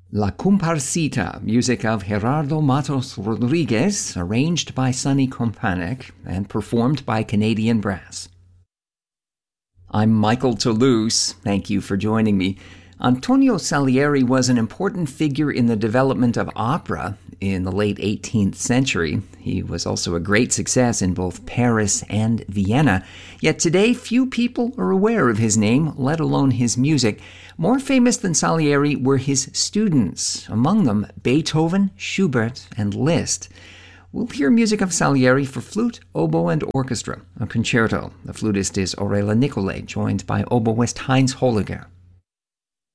La Comparsita, music of Gerardo Matos Rodriguez, arranged by Sonny Kompanek and performed by Canadian Brass. I'm Michael Toulouse. Thank you for joining me. Antonio Salieri was an important figure in the development of opera in the late 18th century. He was also a great success in both Paris and Vienna. Yet today, few people are aware of his name, let alone his music. More famous than Salieri were his students, among them Beethoven, Schubert, and Liszt. We'll hear music of Salieri for flute, oboe, and orchestra, a concerto. The flutist is Aurelia Nicolai, joined by oboist Heinz Holliger.